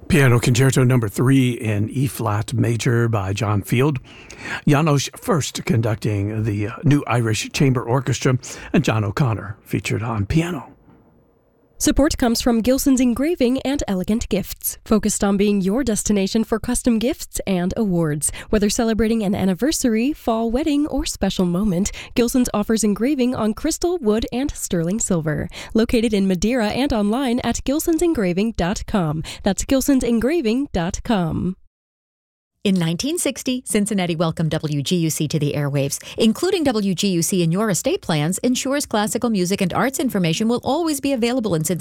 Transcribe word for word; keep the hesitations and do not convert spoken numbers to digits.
Piano Concerto Number Three in E-flat major by John Field. Janos First conducting the New Irish Chamber Orchestra, and John O'Connor featured on piano. Support comes from Gilson's Engraving and Elegant Gifts, focused on being your destination for custom gifts and awards. Whether celebrating an anniversary, fall wedding, or special moment, Gilson's offers engraving on crystal, wood, and sterling silver. Located in Madeira and online at gilsons engraving dot com. That's gilsons engraving dot com. In nineteen sixty, Cincinnati welcomed W G U C to the airwaves. Including W G U C in your estate plans ensures classical music and arts information will always be available in Cincinnati.